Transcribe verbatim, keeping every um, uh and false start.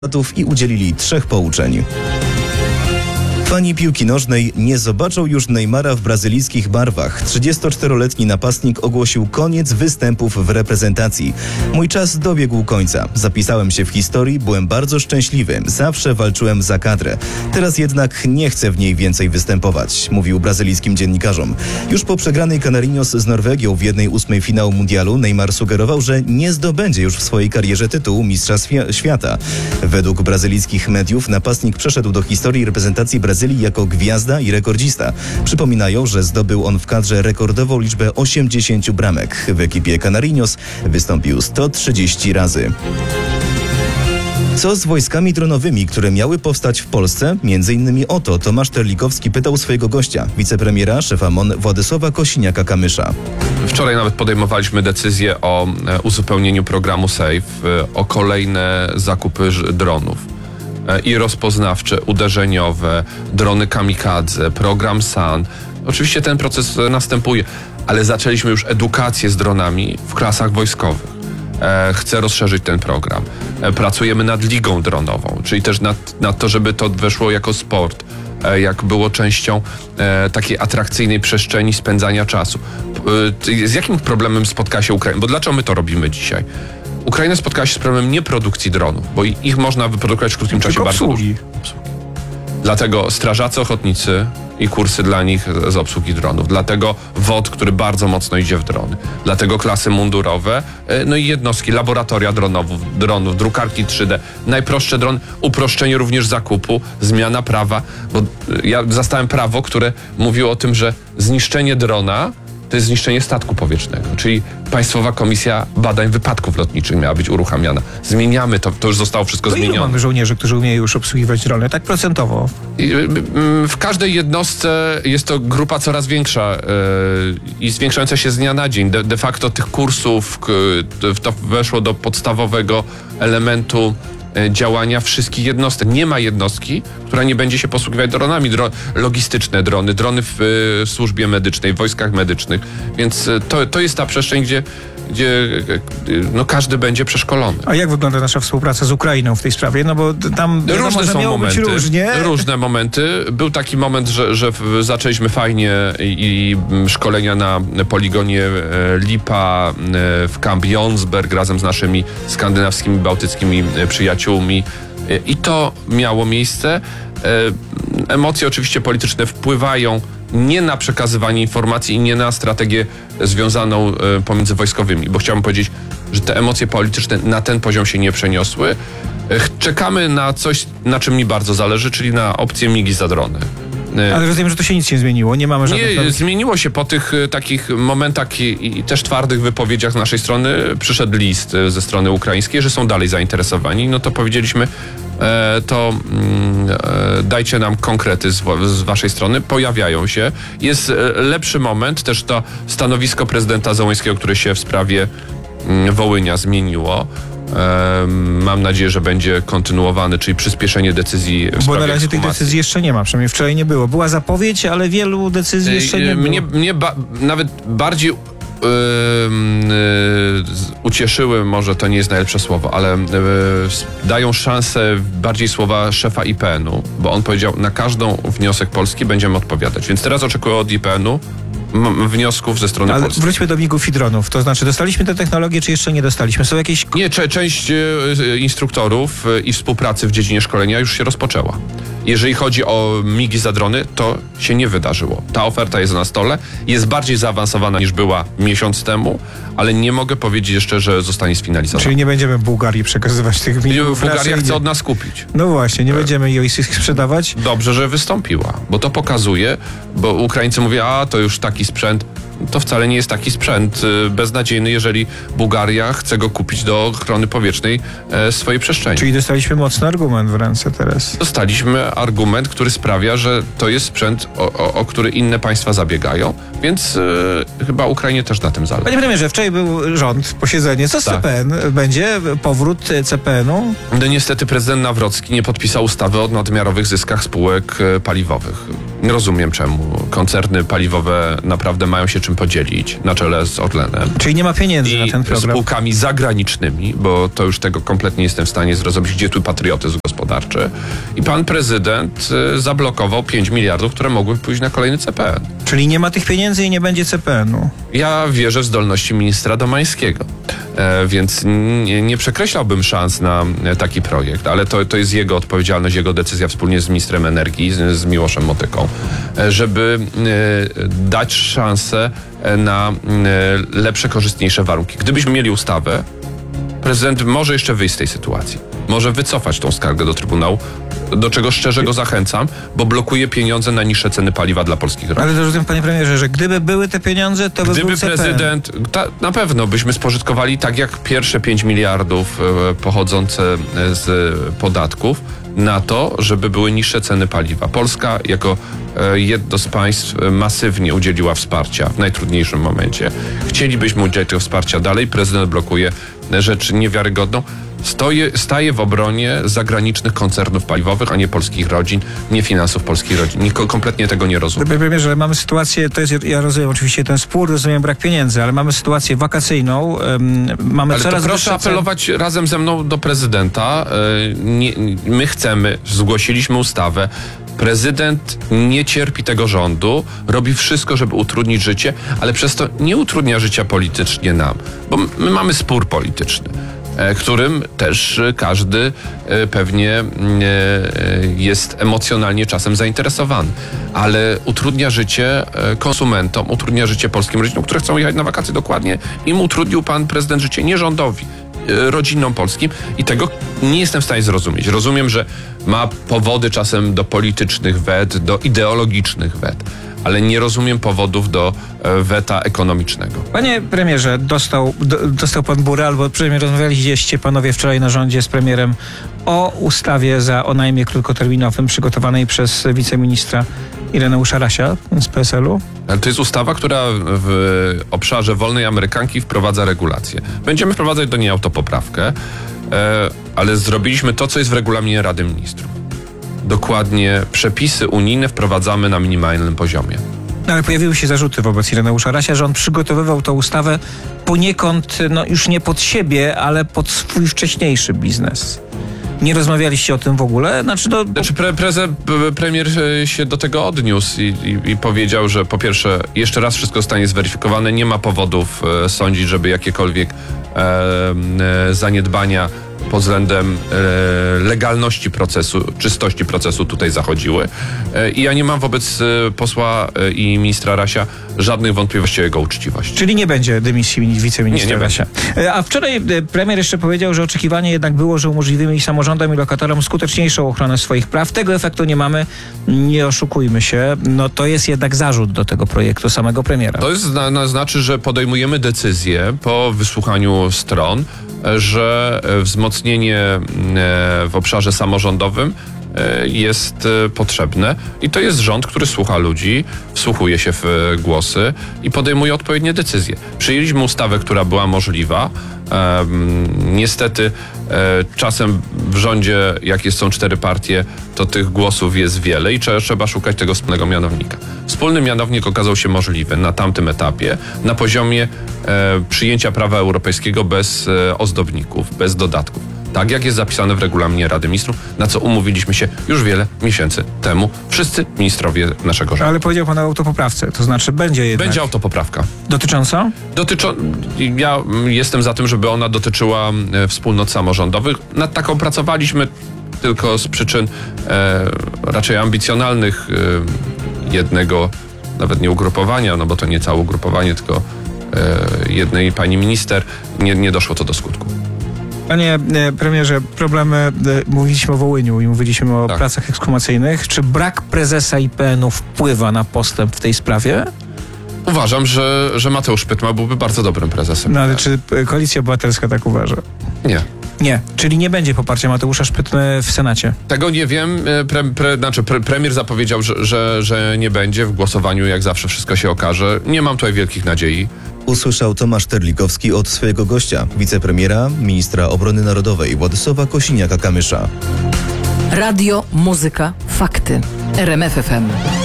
i udzielili trzech pouczeń. Fani piłki nożnej nie zobaczą już Neymara w brazylijskich barwach. trzydziestoczteroletni napastnik ogłosił koniec występów w reprezentacji. Mój czas dobiegł końca. Zapisałem się w historii, byłem bardzo szczęśliwy. Zawsze walczyłem za kadrę. Teraz jednak nie chcę w niej więcej występować, mówił brazylijskim dziennikarzom. Już po przegranej Canarinos z Norwegią w jednej ósmej finału mundialu Neymar sugerował, że nie zdobędzie już w swojej karierze tytułu mistrza świata. Według brazylijskich mediów napastnik przeszedł do historii reprezentacji Brazylii jako gwiazda i rekordzista. Przypominają, że zdobył on w kadrze rekordową liczbę osiemdziesięciu bramek. W ekipie Canarinos wystąpił sto trzydzieści razy. Co z wojskami dronowymi, które miały powstać w Polsce? Między innymi o to Tomasz Terlikowski pytał swojego gościa, wicepremiera, szefa M O N Władysława Kosiniaka-Kamysza. Wczoraj nawet podejmowaliśmy decyzję o uzupełnieniu programu SAFE, o kolejne zakupy dronów. I rozpoznawcze, uderzeniowe, drony kamikadze, program S A N. Oczywiście ten proces następuje, ale zaczęliśmy już edukację z dronami w klasach wojskowych. E, chcę rozszerzyć ten program. E, pracujemy nad ligą dronową, czyli też nad, nad to, żeby to weszło jako sport, e, jak było częścią e, takiej atrakcyjnej przestrzeni spędzania czasu. E, z jakim problemem spotka się Ukraina? Bo dlaczego my to robimy dzisiaj? Ukraina spotkała się z problemem nieprodukcji dronów, bo ich można wyprodukować w krótkim czasie Tylko bardzo obsługi. dużo. Dlatego strażacy ochotnicy i kursy dla nich z obsługi dronów. Dlatego W O D, który bardzo mocno idzie w drony. Dlatego klasy mundurowe, no i jednostki, laboratoria dronów, dronów, drukarki trzy D. Najprostsze drony, uproszczenie również zakupu, zmiana prawa, bo ja zastałem prawo, które mówiło o tym, że zniszczenie drona to jest zniszczenie statku powietrznego, czyli Państwowa Komisja Badań Wypadków Lotniczych miała być uruchamiana. Zmieniamy to, to już zostało wszystko to zmienione. Ilu mamy żołnierzy, którzy umieją już obsługiwać drony? Tak procentowo? I, w każdej jednostce jest to grupa coraz większa yy, i zwiększająca się z dnia na dzień. De, de facto tych kursów yy, to weszło do podstawowego elementu działania wszystkich jednostek. Nie ma jednostki, która nie będzie się posługiwać dronami. Dro- logistyczne drony, drony w y, służbie medycznej, w wojskach medycznych. Więc y, to, to jest ta przestrzeń, gdzie, gdzie y, no, każdy będzie przeszkolony. A jak wygląda nasza współpraca z Ukrainą w tej sprawie? No bo tam wiadomo, Różne że są miało momenty. być różnie. Różne momenty. Był taki moment, że, że w, zaczęliśmy fajnie i, i szkolenia na poligonie e, Lipa e, w Camp Jonsberg razem z naszymi skandynawskimi, bałtyckimi e, przyjaciółmi. E, I to miało miejsce. E, emocje oczywiście polityczne wpływają nie na przekazywanie informacji i nie na strategię związaną e, pomiędzy wojskowymi, bo chciałbym powiedzieć, że te emocje polityczne na ten poziom się nie przeniosły. E, czekamy na coś, na czym mi bardzo zależy, czyli na opcję migi za drony. E, Ale rozumiem, że to się nic nie zmieniło. Nie mamy żadnych... nie, zmieniło się po tych e, takich momentach i, i też twardych wypowiedziach z naszej strony. Przyszedł list e, ze strony ukraińskiej, że są dalej zainteresowani. No to powiedzieliśmy, e, to mm, e, dajcie nam konkrety z, z waszej strony. Pojawiają się. Jest e, lepszy moment. Też to stanowisko prezydenta Zełenskiego, które się w sprawie mm, Wołynia zmieniło. E, mam nadzieję, że będzie kontynuowany, czyli przyspieszenie decyzji w Bo sprawie na razie tych ekshumacji. decyzji jeszcze nie ma, przynajmniej wczoraj nie było. Była zapowiedź, ale wielu decyzji jeszcze nie było. Mnie, mnie ba- nawet bardziej yy, yy, ucieszyły, może to nie jest najlepsze słowo, ale yy, dają szansę bardziej słowa szefa I P N-u, bo on powiedział, na każdą wniosek Polski będziemy odpowiadać. Więc teraz oczekuję od I P N-u m- wniosków ze strony Ale Polski. wróćmy do migów i dronów. To znaczy, dostaliśmy tę technologię, czy jeszcze nie dostaliśmy? Są jakieś... Nie, cze- część e, instruktorów e, i współpracy w dziedzinie szkolenia już się rozpoczęła. Jeżeli chodzi o migi za drony, to się nie wydarzyło. Ta oferta jest na stole, jest bardziej zaawansowana niż była miesiąc temu, ale nie mogę powiedzieć jeszcze, że zostanie sfinalizowana. Czyli nie będziemy w Bułgarii przekazywać tych migów. Bułgaria Raczej chce nie. od nas kupić. No właśnie, nie będziemy jej sprzedawać. Dobrze, że wystąpiła, bo to pokazuje, bo Ukraińcy mówią, a to już taki sprzęt. To wcale nie jest taki sprzęt y, beznadziejny, jeżeli Bułgaria chce go kupić do ochrony powietrznej e, swojej przestrzeni. Czyli dostaliśmy mocny argument w ręce teraz. Dostaliśmy argument, który sprawia, że to jest sprzęt, o, o, o który inne państwa zabiegają, więc y, chyba Ukrainie też na tym zależy. Panie premierze, wczoraj był rząd, posiedzenie. Co z Tak. C P N? Będzie powrót C P N-u? No niestety prezydent Nawrocki nie podpisał ustawy o nadmiarowych zyskach spółek e, paliwowych. Nie rozumiem czemu. Koncerny paliwowe naprawdę mają się czym podzielić na czele z Orlenem. Czyli nie ma pieniędzy I na ten program. spółkami zagranicznymi, bo to już tego kompletnie nie jestem w stanie zrozumieć, gdzie tu patriotyzm gospodarczy. I pan prezydent y, zablokował pięć miliardów, które mogły pójść na kolejny C P N. Czyli nie ma tych pieniędzy i nie będzie C P N u. Ja wierzę w zdolności ministra Domańskiego, e, więc nie, nie przekreślałbym szans na e, taki projekt, ale to, to jest jego odpowiedzialność, jego decyzja wspólnie z ministrem energii, z, z Miłoszem Motyką, e, żeby e, dać szansę e, na e, lepsze, korzystniejsze warunki. Gdybyśmy mieli ustawę, prezydent może jeszcze wyjść z tej sytuacji. Może wycofać tą skargę do Trybunału, do czego szczerze go zachęcam, bo blokuje pieniądze na niższe ceny paliwa dla polskich rodzin. Ale to rozumiem, panie premierze, że gdyby były te pieniądze, to by Gdyby był C P N. prezydent, ta, na pewno byśmy spożytkowali tak jak pierwsze pięć miliardów e, pochodzące z podatków na to, żeby były niższe ceny paliwa. Polska jako e, jedno z państw e, masywnie udzieliła wsparcia w najtrudniejszym momencie. Chcielibyśmy udzielić tego wsparcia dalej. Prezydent blokuje rzecz niewiarygodną. Stoję, staje w obronie zagranicznych koncernów paliwowych, a nie polskich rodzin, nie finansów polskich rodzin. Niko, kompletnie tego nie rozumiem. Panie premierze, ale mamy sytuację, to jest, ja rozumiem oczywiście ten spór, rozumiem brak pieniędzy, ale mamy sytuację wakacyjną, um, mamy Ale coraz to proszę wyższe ceny. apelować razem ze mną do prezydenta. E, Nie, my chcemy, zgłosiliśmy ustawę. Prezydent nie cierpi tego rządu, robi wszystko, żeby utrudnić życie, ale przez to nie utrudnia życia politycznie nam, bo my mamy spór polityczny, e, którym też każdy e, pewnie e, jest emocjonalnie czasem zainteresowany, ale utrudnia życie e, konsumentom, utrudnia życie polskim rodzinom, które chcą jechać na wakacje dokładnie. Im utrudnił pan prezydent życie, nie rządowi, e, rodzinom polskim i tego nie jestem w stanie zrozumieć. Rozumiem, że ma powody czasem do politycznych wet, do ideologicznych wet, ale nie rozumiem powodów do e, weta ekonomicznego. Panie premierze, dostał, do, dostał pan burę, albo przynajmniej rozmawialiście panowie wczoraj na rządzie z premierem o ustawie za o najmie krótkoterminowym przygotowanej przez wiceministra Ireneusza Rasia z P S L u. Ale to jest ustawa, która w obszarze wolnej amerykanki wprowadza regulacje. Będziemy wprowadzać do niej autopoprawkę, e, ale zrobiliśmy to, co jest w regulaminie Rady Ministrów. Dokładnie przepisy unijne wprowadzamy na minimalnym poziomie. No, ale pojawiły się zarzuty wobec Ireneusza Rasia, że on przygotowywał tę ustawę poniekąd, no już nie pod siebie, ale pod swój wcześniejszy biznes. Nie rozmawialiście o tym w ogóle? Znaczy, no, Znaczy pre, preze, premier się do tego odniósł i, i, i powiedział, że po pierwsze jeszcze raz wszystko zostanie zweryfikowane, nie ma powodów e, sądzić, żeby jakiekolwiek e, e, zaniedbania pod względem e, legalności procesu, czystości procesu tutaj zachodziły. E, I ja nie mam wobec e, posła e, i ministra Rasia żadnych wątpliwości o jego uczciwości. Czyli nie będzie dymisji wiceministra Nie, nie Rasia. E, A wczoraj e, premier jeszcze powiedział, że oczekiwanie jednak było, że umożliwimy i samorządom, i lokatorom skuteczniejszą ochronę swoich praw. Tego efektu nie mamy. Nie oszukujmy się. No to jest jednak zarzut do tego projektu samego premiera. To jest, na, na, znaczy, że podejmujemy decyzję po wysłuchaniu stron, że wzmocnienie w obszarze samorządowym jest potrzebne i to jest rząd, który słucha ludzi, wsłuchuje się w głosy i podejmuje odpowiednie decyzje. Przyjęliśmy ustawę, która była możliwa. Niestety czasem w rządzie, jak są cztery partie, to tych głosów jest wiele i trzeba, trzeba szukać tego wspólnego mianownika. Wspólny mianownik okazał się możliwy na tamtym etapie, na poziomie e, przyjęcia prawa europejskiego bez e, ozdobników, bez dodatków. Tak jak jest zapisane w regulaminie Rady Ministrów, na co umówiliśmy się już wiele miesięcy temu. Wszyscy ministrowie naszego rządu. Ale powiedział pan o autopoprawce, to znaczy będzie jednak. Będzie autopoprawka. Dotycząca? Dotyczą, ja jestem za tym, żeby ona dotyczyła e, wspólnot samorządowych. Nad taką pracowaliśmy tylko z przyczyn e, raczej ambicjonalnych e, jednego, nawet nie ugrupowania, no bo to nie całe ugrupowanie, tylko e, jednej pani minister. Nie, nie doszło to do skutku. Panie e, premierze, problemy, e, mówiliśmy o Wołyniu i mówiliśmy o Tak. pracach ekshumacyjnych. Czy brak prezesa I P N u wpływa na postęp w tej sprawie? Uważam, że, że Mateusz Pytma byłby bardzo dobrym prezesem. No ale czy e, Koalicja Obywatelska tak uważa? Nie. Nie, czyli nie będzie poparcia Mateusza Szpytmy w Senacie. Tego nie wiem. Pre, pre, znaczy pre, premier zapowiedział, że, że, że nie będzie w głosowaniu, jak zawsze wszystko się okaże. Nie mam tutaj wielkich nadziei. Usłyszał Tomasz Terlikowski od swojego gościa, wicepremiera, ministra obrony narodowej Władysława Kosiniaka-Kamysza. Radio, muzyka, fakty. R M F F M.